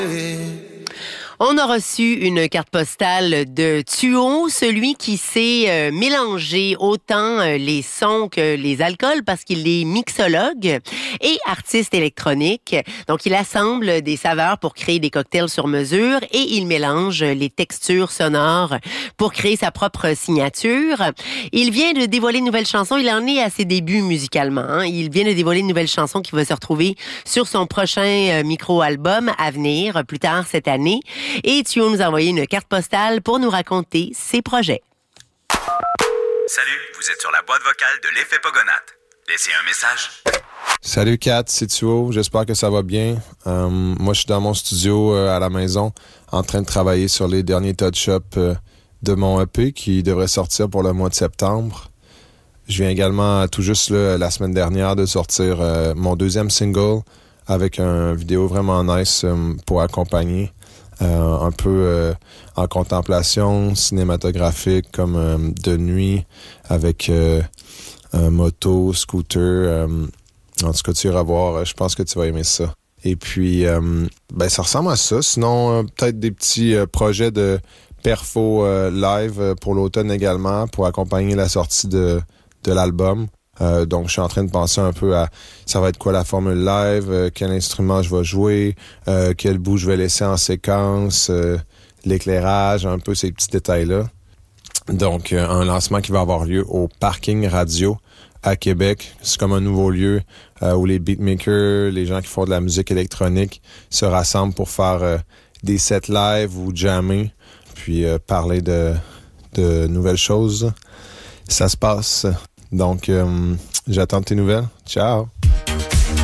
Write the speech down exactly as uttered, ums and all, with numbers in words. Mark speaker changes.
Speaker 1: On a reçu une carte postale de Thuo, celui qui sait euh, mélanger autant euh, les sons que les alcools parce qu'il est mixologue et artiste électronique. Donc, il assemble des saveurs pour créer des cocktails sur mesure et il mélange les textures sonores pour créer sa propre signature. Il vient de dévoiler une nouvelle chanson. Il en est à ses débuts musicalement. Hein. Il vient de dévoiler une nouvelle chanson qui va se retrouver sur son prochain euh, micro-album à venir plus tard cette année. Et Thuo nous a envoyé une carte postale pour nous raconter ses projets.
Speaker 2: Salut, vous êtes sur la boîte vocale de l'Effet Pogonat. Laissez un message.
Speaker 3: Salut Kat, c'est Thuo, j'espère que ça va bien. Euh, moi, je suis dans mon studio euh, à la maison en train de travailler sur les derniers touch-ups euh, de mon E P qui devrait sortir pour le mois de septembre. Je viens également tout juste là, la semaine dernière de sortir euh, mon deuxième single avec une vidéo vraiment nice euh, pour accompagner. Euh, un peu euh, en contemplation cinématographique comme euh, de nuit avec euh, un moto, scooter. Euh, en tout cas, tu iras voir. Je pense que tu vas aimer ça. Et puis, euh, ben ça ressemble à ça. Sinon, euh, peut-être des petits euh, projets de perfo euh, live pour l'automne également pour accompagner la sortie de, de l'album. Euh, donc, je suis en train de penser un peu à ça va être quoi la formule live, euh, quel instrument je vais jouer, euh, quel bout je vais laisser en séquence, euh, l'éclairage, un peu ces petits détails-là. Donc, euh, un lancement qui va avoir lieu au Parking Radio à Québec. C'est comme un nouveau lieu euh, où les beatmakers, les gens qui font de la musique électronique se rassemblent pour faire euh, des sets live ou jammer, puis euh, parler de, de nouvelles choses. Ça se passe. Donc, euh, j'attends tes nouvelles. Ciao!